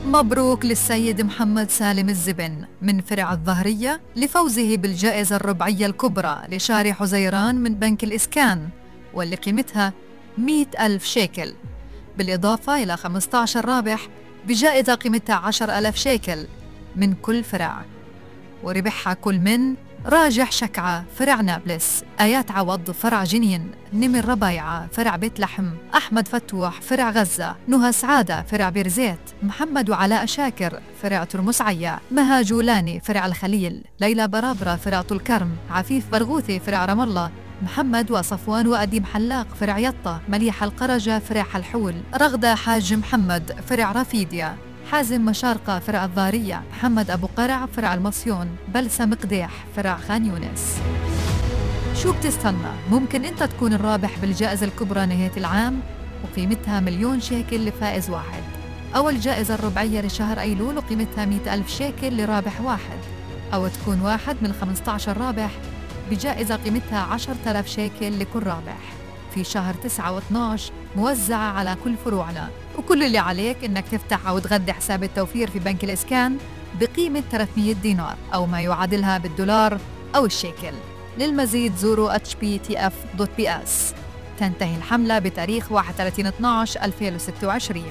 مبروك للسيد محمد سالم الزبن من فرع الظهرية لفوزه بالجائزة الربعية الكبرى لشارع حزيران من بنك الإسكان، واللي قيمتها 100,000 شيكل، بالإضافة إلى 15 رابح بجائزة قيمتها 10,000 شيكل من كل فرع. وربحها كل من راجح شكعة فرع نابلس، آيات عوض فرع جنين، نمر ربايعة فرع بيت لحم، أحمد فتوح فرع غزة، نهى سعادة فرع بيرزيت، محمد وعلاء شاكر فرع ترمس عيا، مها جولاني فرع الخليل، ليلى برابرة فرع طول كرم، عفيف برغوثي فرع رام الله، محمد وصفوان وأديم حلاق فرع يطة، مليحة القرجة فرع حلحول، رغدة حاج محمد فرع رافيديا، حازم مشارقة فرع الضارية، محمد أبو قرع فرع المصيون، بلسم قديح فرع خان يونس. شو بتستنى؟ ممكن أنت تكون الرابح بالجائزة الكبرى نهاية العام وقيمتها 1,000,000 شيكل لفائز واحد، أو الجائزة الربعية لشهر أيلول وقيمتها 100,000 شيكل لرابح واحد، أو تكون واحد من 15 رابح بجائزة قيمتها 10,000 شيكل لكل رابح في شهر 9 و12 موزعة على كل فروعنا. وكل اللي عليك إنك تفتح أو تغذي حساب التوفير في بنك الإسكان بقيمة 300 دينار أو ما يعادلها بالدولار أو الشيكل. للمزيد زوروا hptf.bs. تنتهي الحملة بتاريخ 31/12/2026.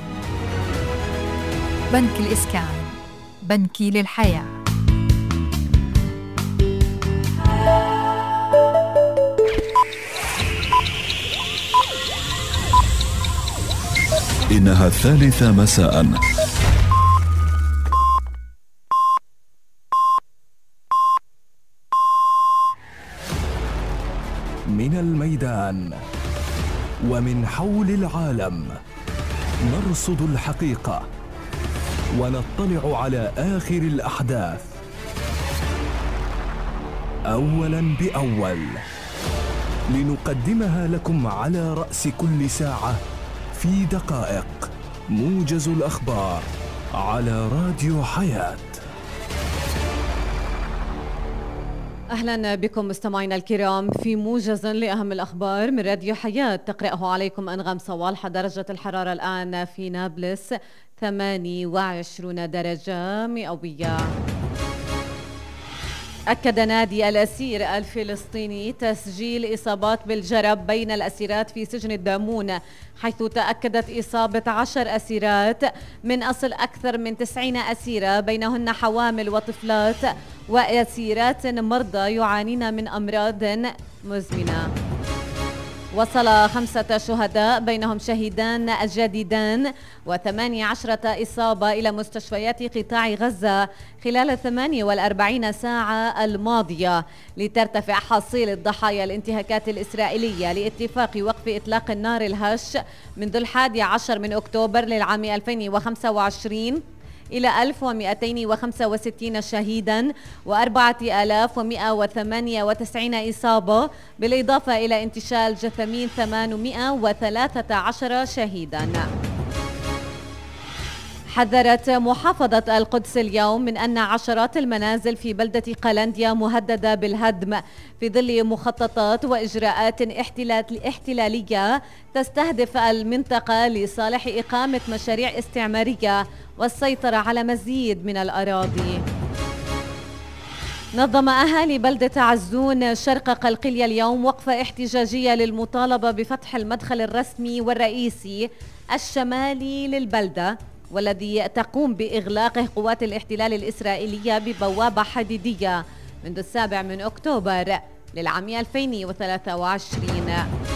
بنك الإسكان، بنكي للحياة. إنها 3 مساء. من الميدان ومن حول العالم نرصد الحقيقة ونطلع على آخر الأحداث أولاً بأول، لنقدمها لكم على رأس كل ساعة في دقائق. موجز الأخبار على راديو حياة. أهلا بكم مستمعينا الكرام في موجز لأهم الأخبار من راديو حياة، تقرأه عليكم أنغام صوالح. درجة الحرارة الآن في نابلس 28 درجة مئوية. أكد نادي الأسير الفلسطيني تسجيل إصابات بالجرب بين الأسيرات في سجن الدامون، حيث تأكدت إصابة 10 أسيرات من أصل أكثر من 90 أسيرة، بينهن حوامل وطفلات وأسيرات مرضى يعانين من أمراض مزمنة. وصل 5 شهداء بينهم شهيدان جديدان و18 إصابة إلى مستشفيات قطاع غزة خلال 48 ساعة الماضية، لترتفع حصيلة ضحايا الانتهاكات الإسرائيلية لاتفاق وقف إطلاق النار الهش منذ 11 من أكتوبر للعام 2025 إلى 1265 شهيداً و4198 إصابة، بالإضافة إلى انتشال جثمين 813 شهيداً. حذرت محافظة القدس اليوم من أن عشرات المنازل في بلدة قلنديا مهددة بالهدم في ظل مخططات وإجراءات احتلالية تستهدف المنطقة لصالح إقامة مشاريع استعمارية والسيطرة على مزيد من الأراضي. نظم أهالي بلدة عزون شرق قلقلية اليوم وقفة احتجاجية للمطالبة بفتح المدخل الرسمي والرئيسي الشمالي للبلدة، والذي تقوم بإغلاقه قوات الاحتلال الإسرائيلية ببوابة حديدية منذ 7 من أكتوبر للعام 2023.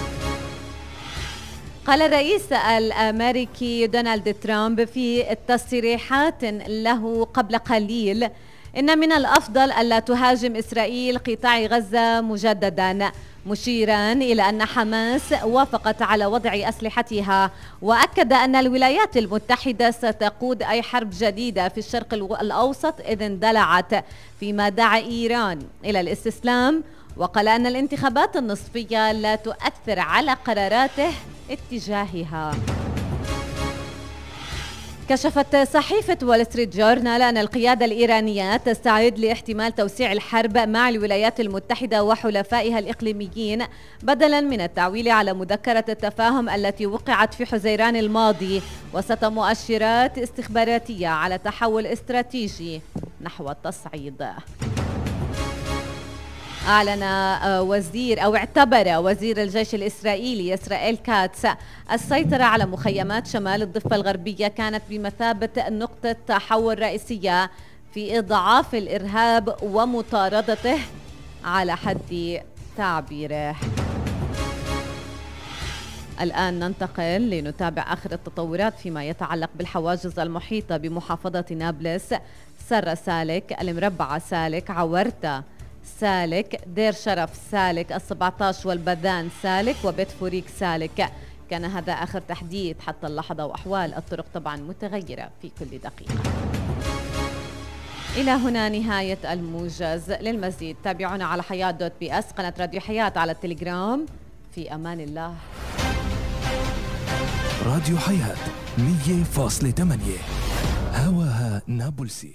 قال الرئيس الأمريكي دونالد ترامب في تصريحات له قبل قليل إن من الأفضل ألا تهاجم إسرائيل قطاع غزة مجدداً، مشيراً إلى أن حماس وافقت على وضع أسلحتها، وأكد أن الولايات المتحدة ستقود أي حرب جديدة في الشرق الأوسط إذ اندلعت، فيما دعا إيران إلى الاستسلام، وقال أن الانتخابات النصفية لا تؤثر على قراراته اتجاهها. كشفت صحيفة وول ستريت جورنال أن القيادة الإيرانية تستعد لاحتمال توسيع الحرب مع الولايات المتحدة وحلفائها الإقليميين بدلاً من التعويل على مذكرة التفاهم التي وقعت في حزيران الماضي، وسط مؤشرات استخباراتية على تحول استراتيجي نحو التصعيد. أعلن اعتبر وزير الجيش الإسرائيلي إسرائيل كاتس السيطرة على مخيمات شمال الضفة الغربية كانت بمثابة نقطة تحول رئيسية في إضعاف الإرهاب ومطاردته على حد تعبيره. الآن ننتقل لنتابع آخر التطورات فيما يتعلق بالحواجز المحيطة بمحافظة نابلس. سر سالك، المربعة سالك، عورتة سالك، دير شرف سالك، ال17 والبذان سالك، وبيت فوريك سالك. كان هذا آخر تحديث حتى اللحظة، وأحوال الطرق طبعا متغيرة في كل دقيقة. إلى هنا نهاية الموجز. للمزيد تابعونا على حياة.bs، قناة راديو حياة على التليجرام. في أمان الله. راديو حياة 100.8 هواها نابلسي.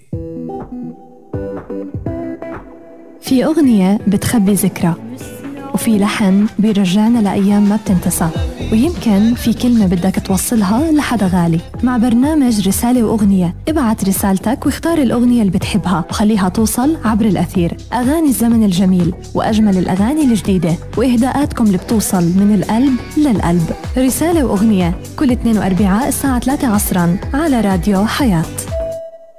في أغنية بتخبي ذكرى، وفي لحن بيرجعنا لأيام ما بتنتسى، ويمكن في كلمة بدك توصلها لحدا غالي. مع برنامج رسالة وأغنية، ابعت رسالتك واختار الأغنية اللي بتحبها وخليها توصل عبر الأثير. أغاني الزمن الجميل وأجمل الأغاني الجديدة وإهداءاتكم اللي بتوصل من القلب للقلب. رسالة وأغنية كل 2 وأربعاء الساعة 3 عصرا على راديو حياة.